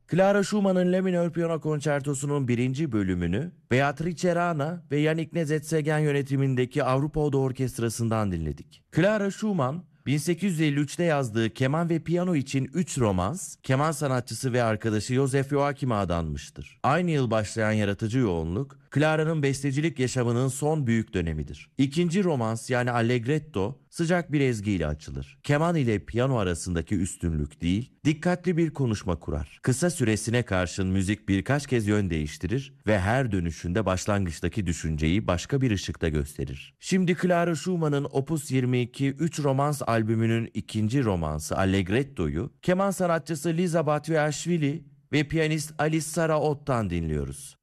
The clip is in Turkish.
Clara Schumann'ın La minör piyano konçertosunun birinci bölümünü Beatrice Rana ve Yannick Nézet-Séguin yönetimindeki Avrupa Oda Orkestrası'ndan dinledik. Clara Schumann 1853'te yazdığı keman ve piyano için 3 romans, keman sanatçısı ve arkadaşı Joseph Joachim'e adanmıştır. Aynı yıl başlayan yaratıcı yoğunluk, Clara'nın bestecilik yaşamının son büyük dönemidir. İkinci romans yani Allegretto sıcak bir ezgiyle açılır. Keman ile piyano arasındaki üstünlük değil, dikkatli bir konuşma kurar. Kısa süresine karşın müzik birkaç kez yön değiştirir ve her dönüşünde başlangıçtaki düşünceyi başka bir ışıkta gösterir. Şimdi Clara Schumann'ın Opus 22 3 romans albümünün ikinci romansı Allegretto'yu keman sanatçısı Liza Batviashvili ve piyanist Alice Sara Ott'tan dinliyoruz.